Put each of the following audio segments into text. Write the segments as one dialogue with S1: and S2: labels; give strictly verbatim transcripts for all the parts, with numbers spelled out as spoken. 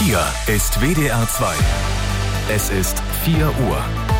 S1: Hier ist W D R zwei. Es ist vier Uhr.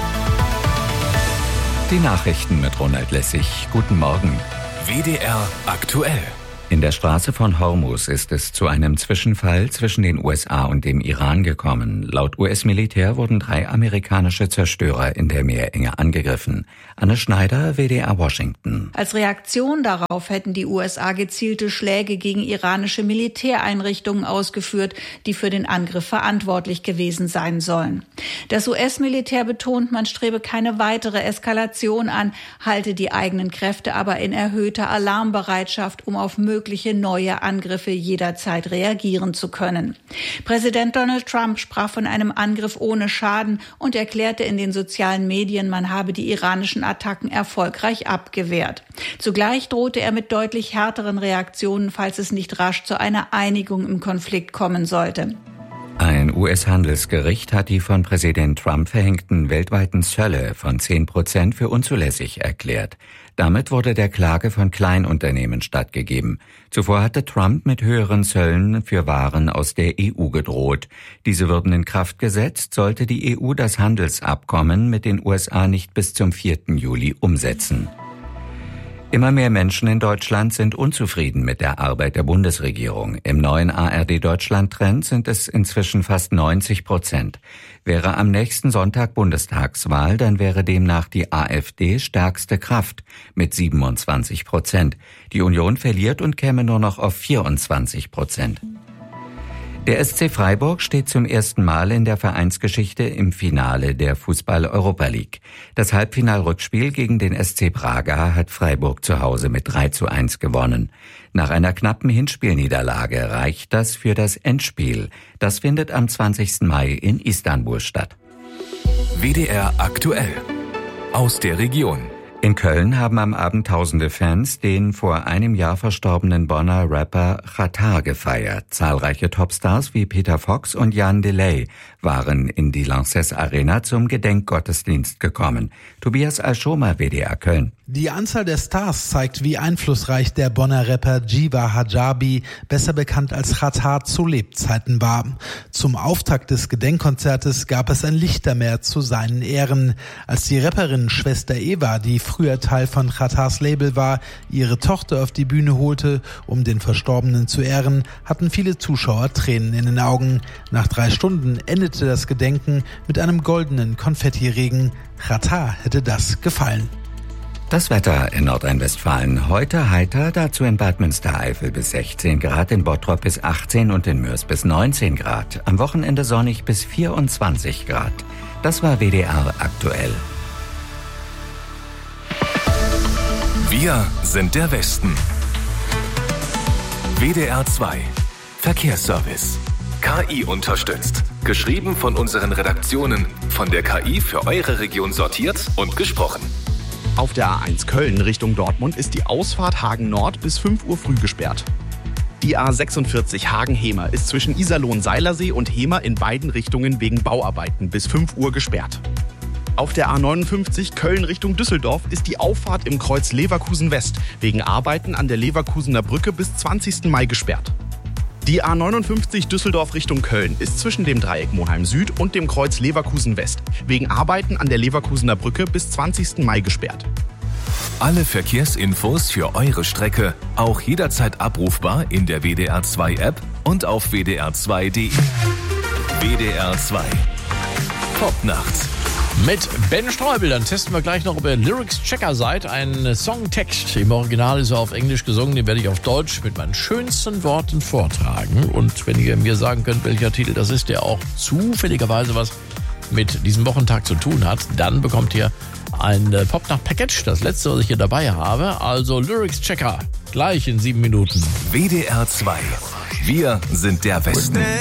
S2: Die Nachrichten mit Ronald Lessig. Guten Morgen.
S1: W D R aktuell.
S2: In der Straße von Hormuz ist es zu einem Zwischenfall zwischen den U S A und dem Iran gekommen. Laut U S-Militär wurden drei amerikanische Zerstörer in der Meerenge angegriffen. Anne Schneider, W D R Washington.
S3: Als Reaktion darauf hätten die U S A gezielte Schläge gegen iranische Militäreinrichtungen ausgeführt, die für den Angriff verantwortlich gewesen sein sollen. Das U S-Militär betont, man strebe keine weitere Eskalation an, halte die eigenen Kräfte aber in erhöhter Alarmbereitschaft, um auf mögliche mögliche neue Angriffe jederzeit reagieren zu können. Präsident Donald Trump sprach von einem Angriff ohne Schaden und erklärte in den sozialen Medien, man habe die iranischen Attacken erfolgreich abgewehrt. Zugleich drohte er mit deutlich härteren Reaktionen, falls es nicht rasch zu einer Einigung im Konflikt kommen sollte.
S2: Ein U S-Handelsgericht hat die von Präsident Trump verhängten weltweiten Zölle von zehn Prozent für unzulässig erklärt. Damit wurde der Klage von Kleinunternehmen stattgegeben. Zuvor hatte Trump mit höheren Zöllen für Waren aus der E U gedroht. Diese würden in Kraft gesetzt, sollte die E U das Handelsabkommen mit den U S A nicht bis zum vierten Juli umsetzen. Immer mehr Menschen in Deutschland sind unzufrieden mit der Arbeit der Bundesregierung. Im neuen A R D-Deutschland-Trend sind es inzwischen fast neunzig Prozent. Wäre am nächsten Sonntag Bundestagswahl, dann wäre demnach die AfD stärkste Kraft mit siebenundzwanzig Prozent. Die Union verliert und käme nur noch auf vierundzwanzig Prozent. Der S C Freiburg steht zum ersten Mal in der Vereinsgeschichte im Finale der Fußball-Europa League. Das Halbfinalrückspiel gegen den S C Braga hat Freiburg zu Hause mit drei zu eins gewonnen. Nach einer knappen Hinspielniederlage reicht das für das Endspiel. Das findet am zwanzigsten Mai in Istanbul statt.
S1: W D R aktuell. Aus der Region.
S2: In Köln haben am Abend tausende Fans den vor einem Jahr verstorbenen Bonner Rapper Xatar gefeiert. Zahlreiche Topstars wie Peter Fox und Jan Delay waren in die Lanxess Arena zum Gedenkgottesdienst gekommen. Tobias Alschomer, W D R Köln.
S4: Die Anzahl der Stars zeigt, wie einflussreich der Bonner Rapper Jiva Hajabi, besser bekannt als Xatar, zu Lebzeiten war. Zum Auftakt des Gedenkkonzertes gab es ein Lichtermeer zu seinen Ehren. Als die Rapperin Schwester Eva, die früher Teil von Xatars Label war, ihre Tochter auf die Bühne holte, um den Verstorbenen zu ehren, hatten viele Zuschauer Tränen in den Augen. Nach drei Stunden endete das Gedenken mit einem goldenen Konfettiregen. Xatar hätte das gefallen.
S2: Das Wetter in Nordrhein-Westfalen. Heute heiter, dazu in Bad Münstereifel bis sechzehn Grad, in Bottrop bis achtzehn und in Mörs bis neunzehn Grad. Am Wochenende sonnig bis vierundzwanzig Grad. Das war W D R aktuell.
S1: Wir sind der Westen. W D R zwei. Verkehrsservice. K I unterstützt. Geschrieben von unseren Redaktionen. Von der K I für eure Region sortiert und gesprochen.
S5: Auf der A eins Köln Richtung Dortmund ist die Ausfahrt Hagen Nord bis fünf Uhr früh gesperrt. Die A sechsundvierzig Hagen-Hemer ist zwischen Iserlohn-Seilersee und Hemer in beiden Richtungen wegen Bauarbeiten bis fünf Uhr gesperrt. Auf der A neunundfünfzig Köln Richtung Düsseldorf ist die Auffahrt im Kreuz Leverkusen West wegen Arbeiten an der Leverkusener Brücke bis zwanzigsten Mai gesperrt. Die A neunundfünfzig Düsseldorf Richtung Köln ist zwischen dem Dreieck Monheim Süd und dem Kreuz Leverkusen West wegen Arbeiten an der Leverkusener Brücke bis zwanzigsten Mai gesperrt.
S1: Alle Verkehrsinfos für eure Strecke auch jederzeit abrufbar in der W D R zwei App und auf w d r zwei punkt d e. W D R zwei. Top nachts.
S6: Mit Ben Streubel, dann testen wir gleich noch, ob ihr Lyrics-Checker seid. Ein Songtext, im Original ist er auf Englisch gesungen, den werde ich auf Deutsch mit meinen schönsten Worten vortragen. Und wenn ihr mir sagen könnt, welcher Titel das ist, der auch zufälligerweise was mit diesem Wochentag zu tun hat, dann bekommt ihr ein Pop-Nacht-Package, das letzte, was ich hier dabei habe. Also Lyrics-Checker, gleich in sieben Minuten.
S1: W D R zwei. Wir sind der Westen.